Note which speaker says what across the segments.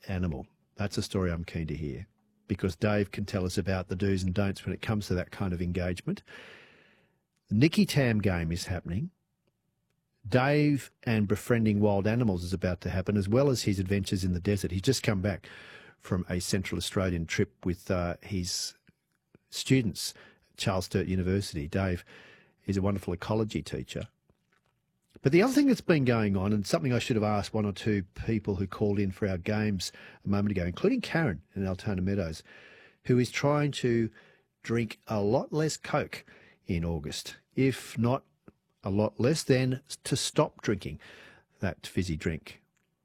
Speaker 1: animal? That's a story I'm keen to hear, because Dave can tell us about the do's and don'ts when it comes to that kind of engagement. The Nicky Tam game is happening. Dave and befriending wild animals is about to happen, as well as his adventures in the desert. He's just come back from a Central Australian trip with his students at Charles Sturt University. Dave is a wonderful ecology teacher. But the other thing that's been going on, and something I should have asked one or two people who called in for our games a moment ago, including Karen in Altona Meadows, who is trying to drink a lot less Coke in August, if not a lot less, then to stop drinking that fizzy drink.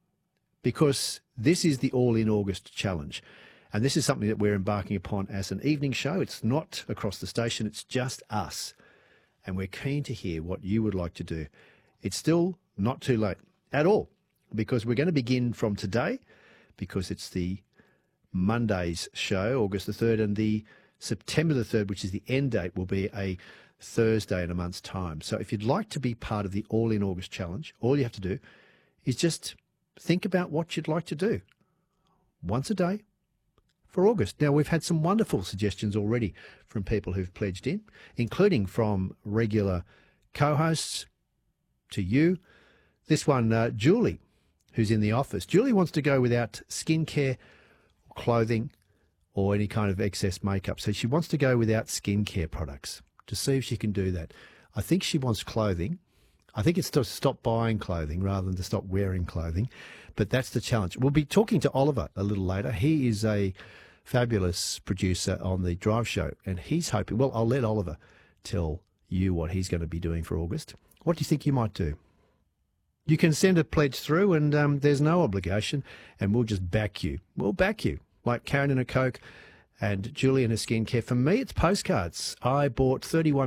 Speaker 1: Because this is the All in August challenge. And this is something that we're embarking upon as an evening show. It's not across the station, it's just us. And we're keen to hear what you would like to do. It's still not too late at all, because we're going to begin from today, because it's the Monday's show, August the 3rd, and the September the 3rd, which is the end date, will be a Thursday in a month's time. So if you'd like to be part of the All in August challenge, all you have to do is just think about what you'd like to do once a day for August. Now, we've had some wonderful suggestions already from people who've pledged in, including from regular co-hosts to you. This one, Julie, who's in the office. Julie wants to go without skincare, clothing, or any kind of excess makeup. So she wants to go without skincare products, to see if she can do that. I think she wants clothing. I think it's to stop buying clothing rather than to stop wearing clothing. But that's the challenge. We'll be talking to Oliver a little later. He is a fabulous producer on the Drive Show, and he's hoping, well, I'll let Oliver tell you what he's going to be doing for August. What do you think you might do? You can send a pledge through, and there's no obligation, and we'll just back you. We'll back you, like Karen and a Coke and Julie and her skincare. For me, it's postcards. I've bought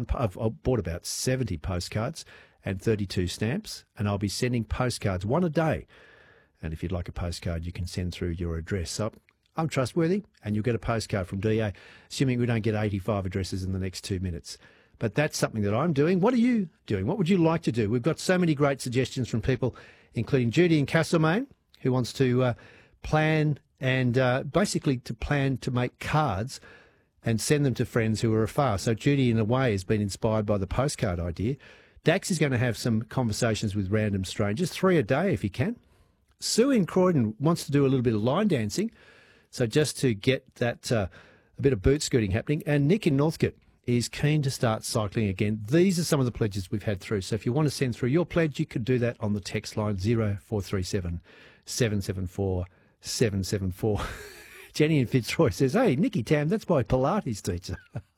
Speaker 1: about 70 postcards and 32 stamps, and I'll be sending postcards, one a day. And if you'd like a postcard, you can send through your address. So I'm trustworthy, and you'll get a postcard from DA, assuming we don't get 85 addresses in the next 2 minutes. But that's something that I'm doing. What are you doing? What would you like to do? We've got so many great suggestions from people, including Judy in Castlemaine, who wants to plan and basically to plan to make cards and send them to friends who are afar. So Judy, in a way, has been inspired by the postcard idea. Dax is going to have some conversations with random strangers, 3 a day if you can. Sue in Croydon wants to do a little bit of line dancing, so just to get that a bit of boot scooting happening. And Nick in Northcote is keen to start cycling again. These are some of the pledges we've had through. So if you want to send through your pledge, you could do that on the text line 0437 774 774. Jenny in Fitzroy says, hey, Nicky Tam, that's my Pilates teacher.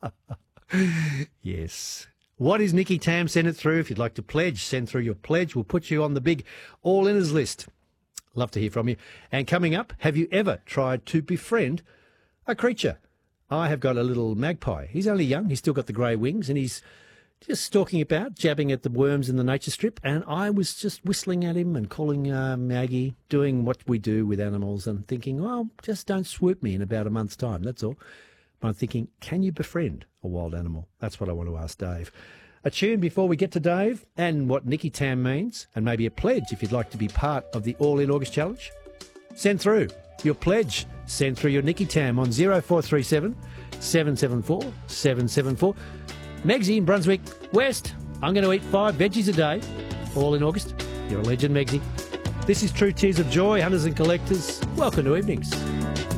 Speaker 1: Yes. What is Nicky Tam? Send it through. If you'd like to pledge, send through your pledge. We'll put you on the big all-inners list. Love to hear from you. And coming up, have you ever tried to befriend a creature? I have got a little magpie. He's only young. He's still got the grey wings, and he's just stalking about, jabbing at the worms in the nature strip. And I was just whistling at him and calling Maggie, doing what we do with animals, and thinking, well, just don't swoop me in about a month's time. That's all. But I'm thinking, can you befriend a wild animal? That's what I want to ask Dave. A tune before we get to Dave and what Nicky Tam means, and maybe a pledge if you'd like to be part of the All in August Challenge. Send through your pledge. Send through your Nicky Tam on 0437 774 774. Megsy in Brunswick West. I'm going to eat 5 veggies a day. All in August. You're a legend, Megsy. This is True Tears of Joy, Hunters and Collectors. Welcome to Evenings.